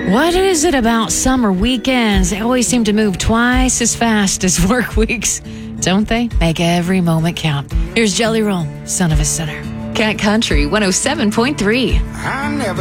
What is it about summer weekends? They always seem to move twice as fast as work weeks, don't they? Make every moment count. Here's Jelly Roll, son of a sinner. Cat Country 107.3. I never